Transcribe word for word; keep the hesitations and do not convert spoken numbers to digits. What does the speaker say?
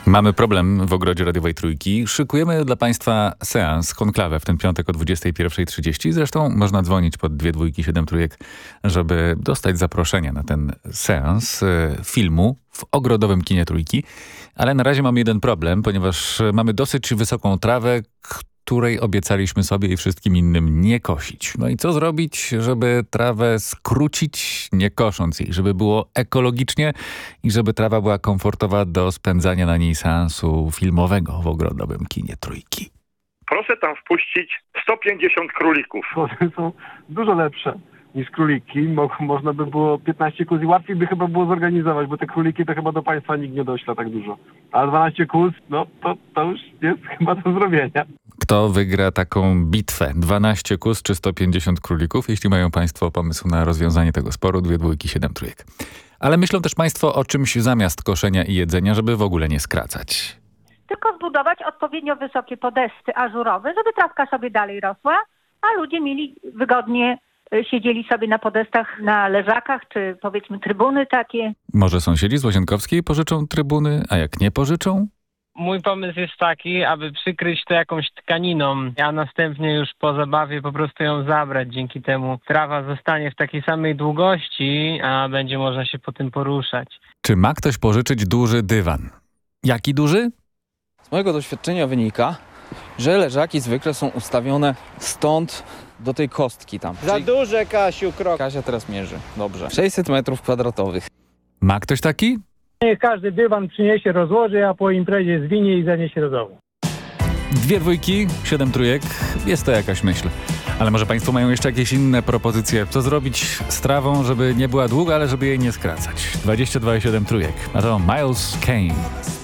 Mamy problem w ogrodzie radiowej Trójki. Szykujemy dla Państwa seans, konklawę w ten piątek o dwudziestej pierwszej trzydzieści. Zresztą można dzwonić pod dwie dwójki, siedem trójek, żeby dostać zaproszenie na ten seans e, filmu w ogrodowym kinie Trójki. Ale na razie mamy jeden problem, ponieważ mamy dosyć wysoką trawę, której obiecaliśmy sobie i wszystkim innym nie kosić. No i co zrobić, żeby trawę skrócić, nie kosząc jej, żeby było ekologicznie i żeby trawa była komfortowa do spędzania na niej seansu filmowego w ogrodowym kinie Trójki. Proszę tam wpuścić sto pięćdziesiąt królików. One są dużo lepsze niż króliki. Mo można by było piętnaście kóz i łatwiej by chyba było zorganizować, bo te króliki to chyba do Państwa nikt nie dośle tak dużo. A dwanaście kóz, no to, to już jest chyba do zrobienia. Kto wygra taką bitwę? dwanaście kóz czy sto pięćdziesiąt królików? Jeśli mają Państwo pomysł na rozwiązanie tego sporu, dwie dwójki, siedem trójek. Ale myślą też Państwo o czymś zamiast koszenia i jedzenia, żeby w ogóle nie skracać. Tylko zbudować odpowiednio wysokie podesty ażurowe, żeby trawka sobie dalej rosła, a ludzie mieli wygodnie, siedzieli sobie na podestach, na leżakach, czy powiedzmy trybuny takie. Może sąsiedzi z Łazienkowskiej pożyczą trybuny, a jak nie pożyczą? Mój pomysł jest taki, aby przykryć to jakąś tkaniną, a następnie już po zabawie po prostu ją zabrać. Dzięki temu trawa zostanie w takiej samej długości, a będzie można się po tym poruszać. Czy ma ktoś pożyczyć duży dywan? Jaki duży? Z mojego doświadczenia wynika, że leżaki zwykle są ustawione stąd do tej kostki tam. Za Czyli duże, Kasiu, krok. Kasia teraz mierzy. Dobrze. sześćset metrów kwadratowych. Ma ktoś taki? Niech każdy dywan przyniesie, rozłoży, a po imprezie zwinie i zaniesie do domu. Dwie dwójki, siedem trójek. Jest to jakaś myśl. Ale może Państwo mają jeszcze jakieś inne propozycje? Co zrobić z trawą, żeby nie była długa, ale żeby jej nie skracać? dwadzieścia dwa i siedem trójek. A to Miles Kane.